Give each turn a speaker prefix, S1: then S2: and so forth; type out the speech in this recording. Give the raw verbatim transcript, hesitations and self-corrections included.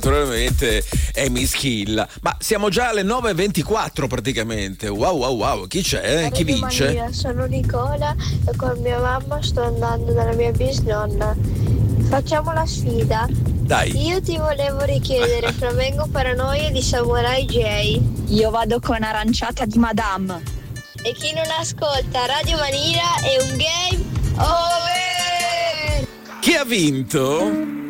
S1: Naturalmente è Miss Kill. Ma siamo già alle nove e ventiquattro praticamente. Wow wow wow, chi c'è? Chi vince?
S2: Mania, sono Nicola e con mia mamma sto andando dalla mia bisnonna. Facciamo la sfida.
S1: Dai.
S2: Io ti volevo richiedere Flamengo Paranoia di Samurai J.
S3: Io vado con Aranciata di Madame.
S2: E chi non ascolta Radio Mania è un game over.
S1: Chi ha vinto?